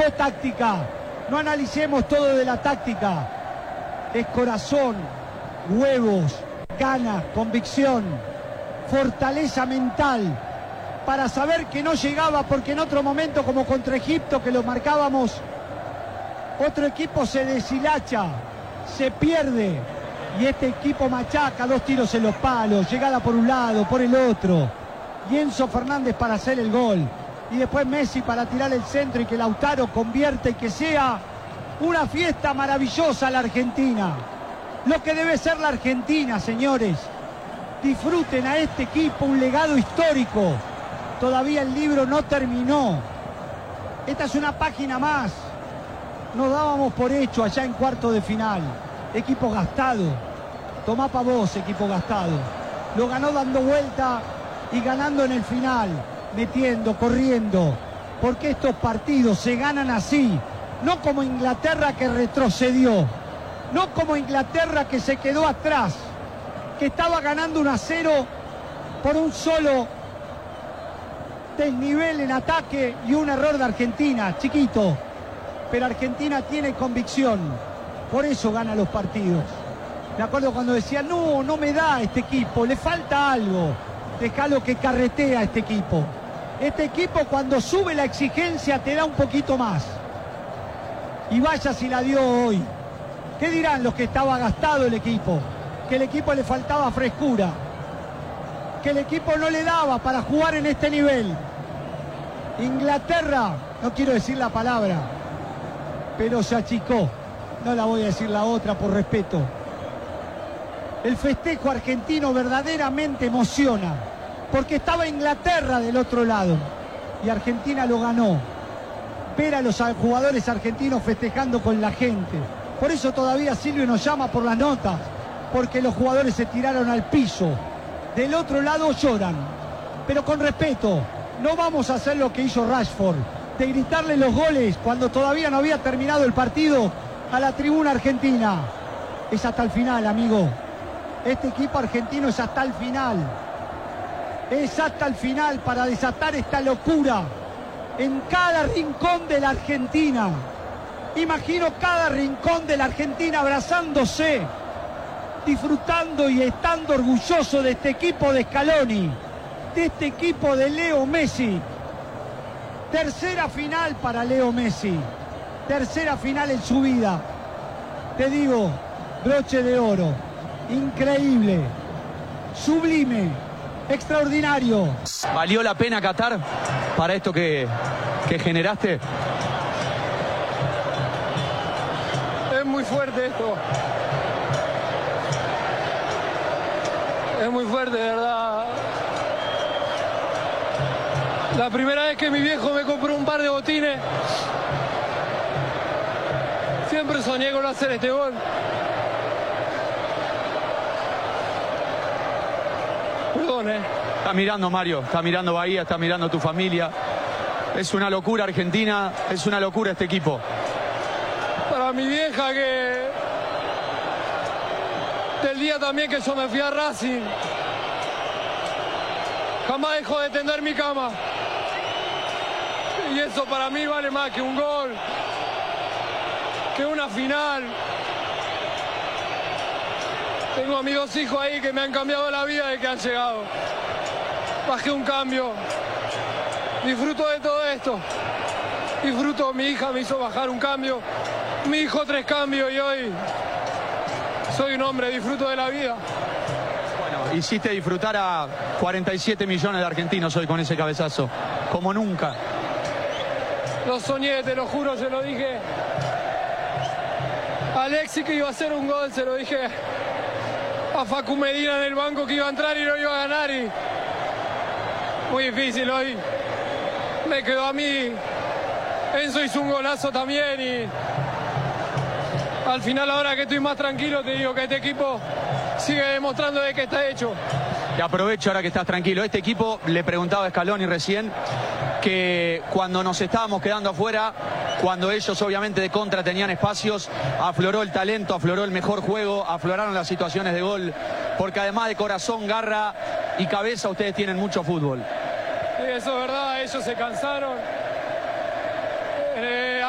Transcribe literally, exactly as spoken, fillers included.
es táctica. No analicemos todo de la táctica. Es corazón, huevos, ganas, convicción, fortaleza mental, para saber que no llegaba, porque en otro momento, como contra Egipto, que lo marcábamos, otro equipo se deshilacha, se pierde, y este equipo machaca, dos tiros en los palos, llegada por un lado, por el otro, y Enzo Fernández para hacer el gol, y después Messi para tirar el centro y que Lautaro convierta y que sea una fiesta maravillosa la Argentina. Lo que debe ser la Argentina, señores. Disfruten a este equipo, un legado histórico. Todavía el libro no terminó. Esta es una página más. Nos dábamos por hecho allá en cuarto de final. Equipo gastado. Tomá pa' vos, equipo gastado. Lo ganó dando vuelta y ganando en el final. Metiendo, corriendo. Porque estos partidos se ganan así. No como Inglaterra, que retrocedió. No como Inglaterra, que se quedó atrás. Que estaba ganando uno a cero por un solo desnivel en ataque y un error de Argentina, chiquito. Pero Argentina tiene convicción. Por eso gana los partidos. Me acuerdo cuando decía, no, no me da este equipo, le falta algo. Dejalo que carretea este equipo. Este equipo, cuando sube la exigencia, te da un poquito más. Y vaya si la dio hoy. ¿Qué dirán los que estaba gastado el equipo? Que el equipo le faltaba frescura. Que el equipo no le daba para jugar en este nivel. Inglaterra, no quiero decir la palabra, pero se achicó. No la voy a decir la otra por respeto. El festejo argentino verdaderamente emociona, porque estaba Inglaterra del otro lado y Argentina lo ganó. Ver a los jugadores argentinos festejando con la gente. Por eso todavía Silvio nos llama por las notas, porque los jugadores se tiraron al piso. Del otro lado lloran, pero con respeto. No vamos a hacer lo que hizo Rashford, de gritarle los goles cuando todavía no había terminado el partido a la tribuna argentina. Es hasta el final, amigo. Este equipo argentino es hasta el final. Es hasta el final para desatar esta locura en cada rincón de la Argentina. Imagino cada rincón de la Argentina abrazándose, disfrutando y estando orgulloso de este equipo de Scaloni, de este equipo de Leo Messi. Tercera final para Leo Messi, tercera final en su vida. Te digo, broche de oro, increíble, sublime, extraordinario. ¿Valió la pena Qatar para esto que, que generaste? Es muy fuerte esto. Es muy fuerte, de verdad. La primera vez que mi viejo me compró un par de botines, siempre soñé con hacer este gol. Perdón, eh. Está mirando Mario, está mirando Bahía, está mirando tu familia. Es una locura Argentina, es una locura este equipo. Para mi vieja, que del día también que yo me fui a Racing, jamás dejó de tender mi cama. Y eso para mí vale más que un gol, que una final. Tengo a mis dos hijos ahí que me han cambiado la vida desde que han llegado. Bajé un cambio. Disfruto de todo esto. Disfruto, mi hija me hizo bajar un cambio. Mi hijo tres cambios y hoy soy un hombre, disfruto de la vida. Bueno, hiciste disfrutar a cuarenta y siete millones de argentinos hoy con ese cabezazo, como nunca. Lo soñé, te lo juro, se lo dije a Alexis que iba a hacer un gol, se lo dije a Facu Medina en el banco que iba a entrar y no iba a ganar. Y muy difícil hoy. Me quedó a mí. Enzo hizo un golazo también y al final, ahora que estoy más tranquilo, te digo que este equipo sigue demostrando de que está hecho. Te aprovecho ahora que estás tranquilo. Este equipo, le preguntaba a Scaloni recién, que cuando nos estábamos quedando afuera, cuando ellos obviamente de contra tenían espacios, afloró el talento, afloró el mejor juego, afloraron las situaciones de gol, porque además de corazón, garra y cabeza, ustedes tienen mucho fútbol. Sí, eso es verdad, ellos se cansaron. Eh,